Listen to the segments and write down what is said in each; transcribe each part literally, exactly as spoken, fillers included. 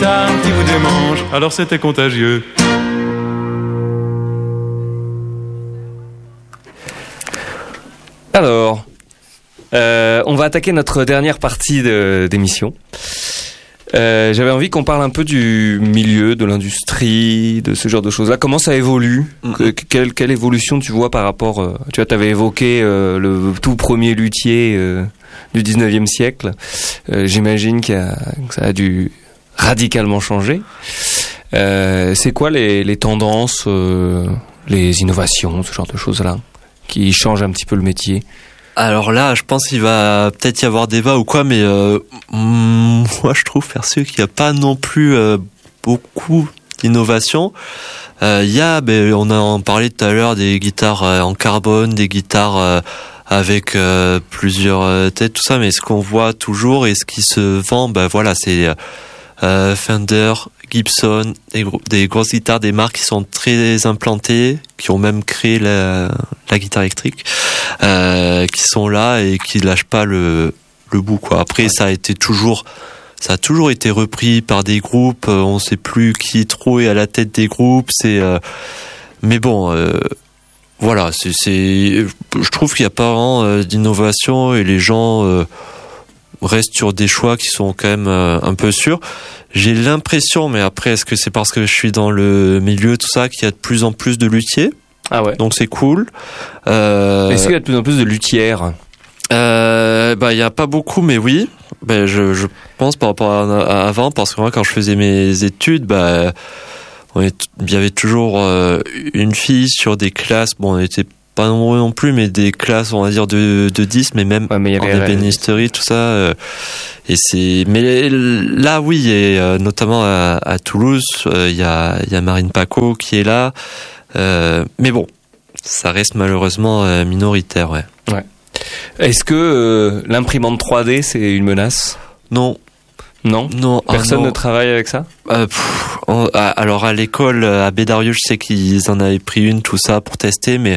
guitare qui vous démange, alors c'était contagieux. Alors, euh, on va attaquer notre dernière partie de, d'émission. Euh, j'avais envie qu'on parle un peu du milieu, de l'industrie, de ce genre de choses-là. Comment ça évolue ? Mm-hmm. que, quelle, quelle évolution tu vois par rapport... Euh, tu vois, tu avais évoqué euh, le tout premier luthier euh, du dix-neuvième siècle. Euh, j'imagine qu'il y a, que ça a dû radicalement changer. Euh, c'est quoi les, les tendances, euh, les innovations, ce genre de choses-là, qui changent un petit peu le métier ? Alors là, je pense qu'il va peut-être y avoir débat ou quoi, mais euh, moi je trouve perçu qu'il n'y a pas non plus euh, beaucoup d'innovation. Il euh, y a, ben, on a en parlé tout à l'heure, des guitares euh, en carbone, des guitares euh, avec euh, plusieurs euh, têtes, tout ça, mais ce qu'on voit toujours et ce qui se vend, ben voilà, c'est euh, Fender, Gibson, des, gros, des grosses guitares, des marques qui sont très implantées, qui ont même créé la, la guitare électrique, euh, qui sont là et qui lâchent pas le, le bout, quoi. Après, ouais. ça a été toujours, ça a toujours été repris par des groupes. On sait plus qui trop est à la tête des groupes. C'est, euh, mais bon, euh, voilà, c'est, c'est, je trouve qu'il y a pas vraiment euh, d'innovation et les gens euh, restent sur des choix qui sont quand même euh, un peu sûrs. J'ai l'impression, mais après, est-ce que c'est parce que je suis dans le milieu, tout ça, qu'il y a de plus en plus de luthiers ? Ah ouais. Donc c'est cool. Euh... Est-ce qu'il y a de plus en plus de luthières ? euh, Bah, il y a pas beaucoup, mais oui. Ben, je, je pense par rapport à, à avant, parce que moi, quand je faisais mes études, bah, on est, il y avait toujours euh, une fille sur des classes. Bon, on était pas nombreux non plus, mais des classes, on va dire, de, de dix, mais même ouais, mais en ébénisterie, tout ça. Euh, et c'est, mais là, oui, et euh, notamment à, à Toulouse, il euh, y a, il y a Marine Paco qui est là. Euh, mais bon, ça reste malheureusement euh, minoritaire, ouais. Ouais. Est-ce que euh, l'imprimante trois D, c'est une menace ? Non. Non, non, personne ah non. ne travaille avec ça. Euh, pff, on, alors à l'école à Bédarieux, je sais qu'ils en avaient pris une, tout ça pour tester, mais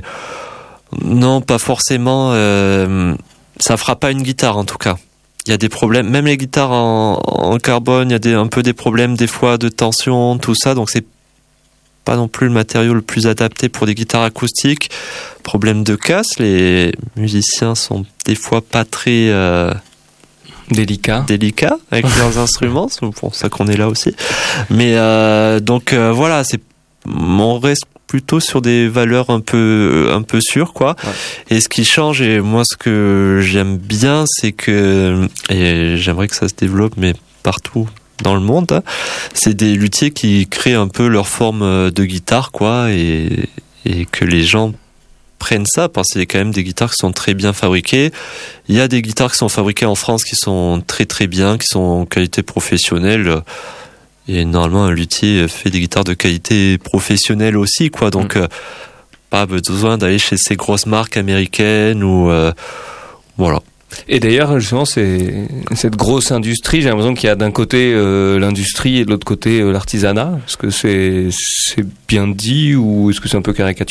non, pas forcément. Euh, ça fera pas une guitare en tout cas. Il y a des problèmes, même les guitares en, en carbone, il y a des, un peu des problèmes des fois de tension, tout ça, donc c'est pas non plus le matériau le plus adapté pour des guitares acoustiques. Problème de casse, les musiciens sont des fois pas très euh, délicats délicats avec leurs instruments, c'est pour ça qu'on est là aussi. Mais euh, donc euh, voilà, c'est on reste plutôt sur des valeurs un peu un peu sûres, quoi. Ouais. Et ce qui change, et moi ce que j'aime bien, c'est que, et j'aimerais que ça se développe, mais partout dans le monde, hein, c'est des luthiers qui créent un peu leur forme de guitare, quoi, et, et que les gens prennent ça, parce qu'il y a quand même des guitares qui sont très bien fabriquées. Il y a des guitares qui sont fabriquées en France qui sont très très bien, qui sont en qualité professionnelle. Et normalement, un luthier fait des guitares de qualité professionnelle aussi, quoi. Donc, mmh. euh, pas besoin d'aller chez ces grosses marques américaines ou euh, voilà. Et d'ailleurs, justement, c'est cette grosse industrie. J'ai l'impression qu'il y a d'un côté euh, l'industrie et de l'autre côté euh, l'artisanat. Est-ce que c'est c'est bien dit ou est-ce que c'est un peu caricatural ?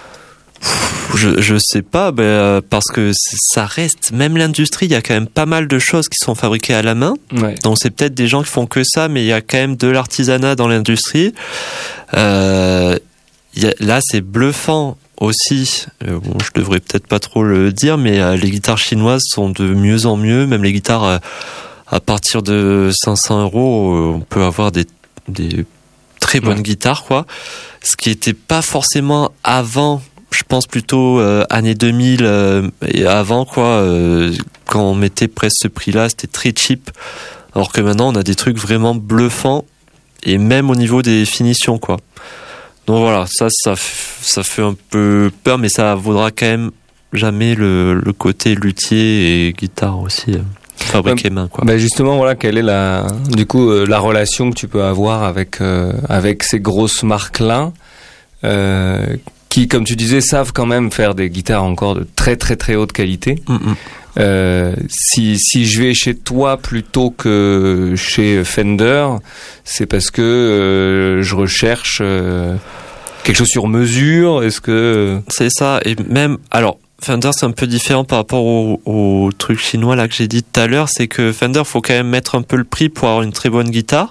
Je je sais pas, ben euh, parce que ça reste, même l'industrie, il y a quand même pas mal de choses qui sont fabriquées à la main. Ouais. Donc c'est peut-être des gens qui font que ça, mais il y a quand même de l'artisanat dans l'industrie. Euh, y a, là, c'est bluffant aussi. Euh, bon, je devrais peut-être pas trop le dire, mais euh, les guitares chinoises sont de mieux en mieux. Même les guitares euh, à partir de cinq cents euros, euh, on peut avoir des des très bonnes ouais. guitares, quoi. Ce qui était pas forcément avant. Je pense plutôt euh, années deux mille euh, et avant, quoi. Euh, quand on mettait presque ce prix-là, c'était très cheap. Alors que maintenant, on a des trucs vraiment bluffants et même au niveau des finitions, quoi. Donc voilà, ça, ça, ça fait un peu peur, mais ça vaudra quand même jamais le, le côté luthier et guitare aussi. Euh. Fabriqué main, quoi. Ben justement, voilà, quelle est la, du coup, euh, la relation que tu peux avoir avec euh, avec ces grosses marques-là, euh, qui, comme tu disais, savent quand même faire des guitares encore de très très très haute qualité. Mm-hmm. Euh, si si je vais chez toi plutôt que chez Fender, c'est parce que euh, je recherche euh, quelque chose sur mesure. Est-ce que c'est ça? Et même alors. Fender, c'est un peu différent par rapport au, au truc chinois là que j'ai dit tout à l'heure. C'est que Fender, faut quand même mettre un peu le prix pour avoir une très bonne guitare.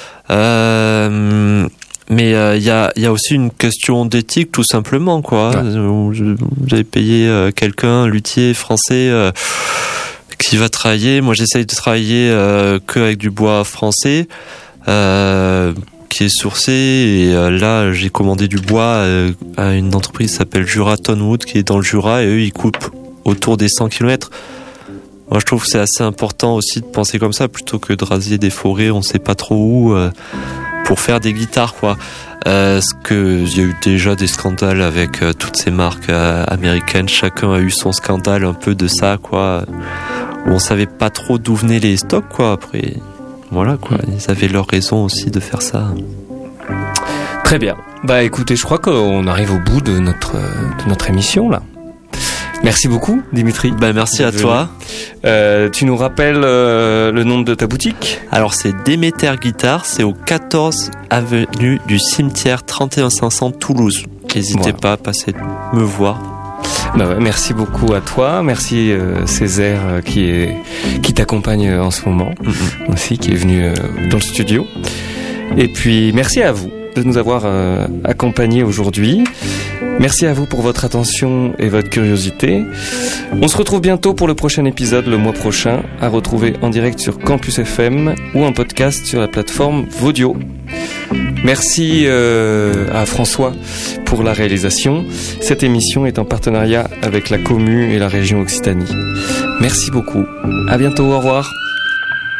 Euh, mais il euh, y a il y a aussi une question d'éthique tout simplement quoi. Ouais. J'avais payé euh, quelqu'un, un luthier français euh, qui va travailler. Moi, j'essaye de travailler euh, que avec du bois français. Euh, qui est sourcé et euh, là j'ai commandé du bois euh, à une entreprise qui s'appelle Jura Tonewood qui est dans le Jura et eux ils coupent autour des cent kilomètres. Moi je trouve que c'est assez important aussi de penser comme ça plutôt que de raser des forêts on sait pas trop où euh, pour faire des guitares quoi. Euh, ce que il y a eu déjà des scandales avec euh, toutes ces marques euh, américaines, chacun a eu son scandale un peu de ça quoi où on savait pas trop d'où venaient les stocks quoi après. Voilà quoi, ils avaient leur raison aussi de faire ça. Très bien. Bah écoutez, je crois qu'on arrive au bout de notre de notre émission là. Merci beaucoup, Dimitri. Bah merci à toi. Euh, tu nous rappelles euh, le nom de ta boutique ? Alors c'est Déméter Guitare, c'est au quatorze avenue du Cimetière trente et un cinq cents Toulouse. N'hésitez voilà. pas à passer me voir. Bah ouais, merci beaucoup à toi, merci euh, Césaire euh, qui est qui t'accompagne euh, en ce moment mm-hmm. aussi, qui est venu euh, dans le studio. Et puis merci à vous de nous avoir euh, accompagnés aujourd'hui. Merci à vous pour votre attention et votre curiosité. On se retrouve bientôt pour le prochain épisode le mois prochain, à retrouver en direct sur Campus F M ou en podcast sur la plateforme Vodio. Merci euh, à François pour la réalisation. Cette émission est en partenariat avec la Commu et la région Occitanie. Merci beaucoup. À bientôt. Au revoir.